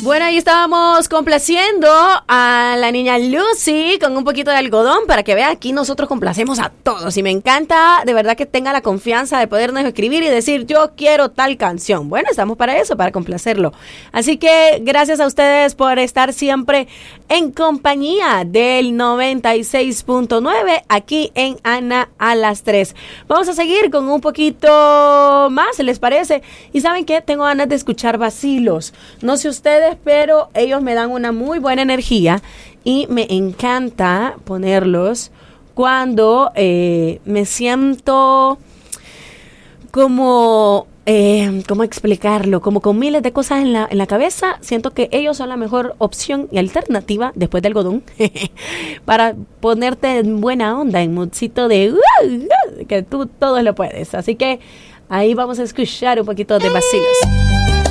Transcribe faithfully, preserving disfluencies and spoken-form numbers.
Bueno, ahí estábamos complaciendo a la niña Lucy con un poquito de algodón para que vea, aquí nosotros complacemos a todos y me encanta de verdad que tenga la confianza de podernos escribir y decir yo quiero tal canción. Bueno, estamos para eso, para complacerlo. Así que gracias a ustedes por estar siempre en compañía del noventa y seis punto nueve aquí en Ana a las tres. Vamos a seguir con un poquito más, ¿les parece? Y ¿saben qué? Tengo ganas de escuchar vacilos. No sé ustedes, pero ellos me dan una muy buena energía y me encanta ponerlos cuando eh, me siento como, eh, ¿cómo explicarlo? Como con miles de cosas en la, en la cabeza. Siento que ellos son la mejor opción y alternativa después del algodón para ponerte en buena onda, en moodcito de uh, uh, que tú todo lo puedes. Así que ahí vamos a escuchar un poquito de vacilos.